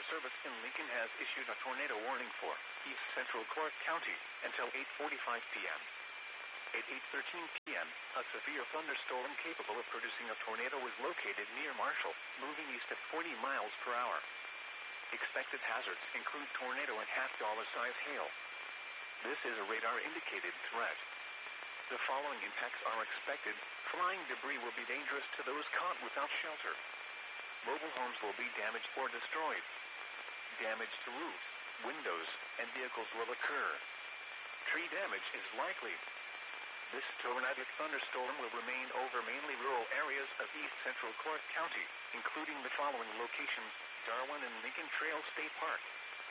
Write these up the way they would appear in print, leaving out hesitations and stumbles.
Service in Lincoln has issued a tornado warning for East Central Clark County until 8:45 p.m. At 8:13 p.m., a severe thunderstorm capable of producing a tornado was located near Marshall, moving east at 40 miles per hour. Expected hazards include tornado and half-dollar-size hail. This is a radar-indicated threat. The following impacts are expected. Flying debris will be dangerous to those caught without shelter. Mobile homes will be damaged or destroyed. Damage to roofs, windows, and vehicles will occur. Tree damage is likely. This tornadic thunderstorm will remain over mainly rural areas of East Central Clark County, including the following locations: Darwin and Lincoln Trail State Park.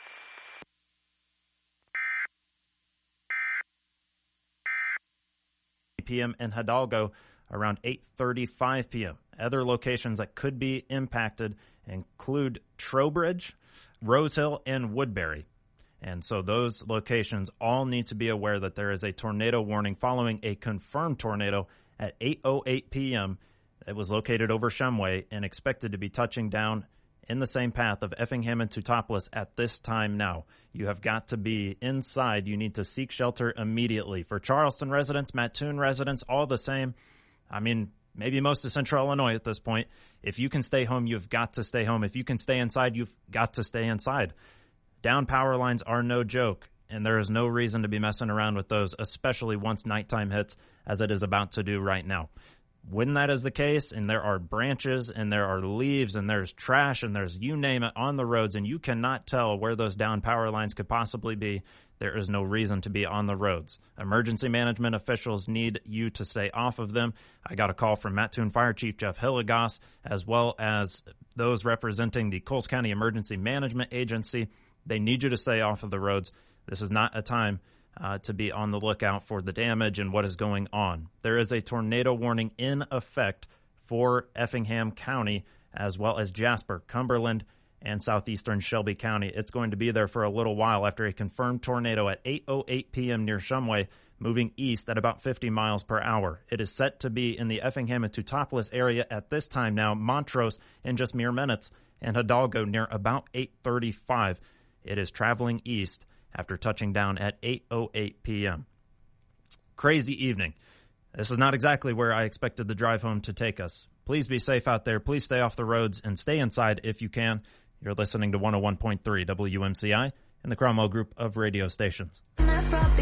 p.m. in Hidalgo around 8:35 p.m. Other locations that could be impacted include Trowbridge, Rosehill, and Woodbury. And so those locations all need to be aware that there is a tornado warning following a confirmed tornado at 8:08 p.m. that was located over Shumway and expected to be touching down in the same path of Effingham and Teutopolis at this time now. You have got to be inside. You need to seek shelter immediately. For Charleston residents, Mattoon residents, all the same. I mean, maybe most of Central Illinois at this point. If you can stay home, you've got to stay home. If you can stay inside, you've got to stay inside. Down power lines are no joke, and there is no reason to be messing around with those, especially once nighttime hits, as it is about to do right now. When that is the case, and there are branches, and there are leaves, and there's trash, and there's you name it on the roads, and you cannot tell where those down power lines could possibly be, there is no reason to be on the roads. Emergency management officials need you to stay off of them. I got a call from Mattoon Fire Chief Jeff Hillegas, as well as those representing the Coles County Emergency Management Agency. They need you to stay off of the roads. This is not a time to be on the lookout for the damage and what is going on. There is a tornado warning in effect for Effingham County, as well as Jasper, Cumberland, and southeastern Shelby County. It's going to be there for a little while after a confirmed tornado at 8:08 p.m. near Shumway, moving east at about 50 miles per hour. It is set to be in the Effingham and Teutopolis area at this time now, Montrose in just mere minutes, and Hidalgo near about 8:35. It is traveling east after touching down at 8:08 p.m. Crazy evening. This is not exactly where I expected the drive home to take us. Please be safe out there. Please stay off the roads and stay inside if you can. You're listening to 101.3 WMCI and the Cromwell Group of radio stations.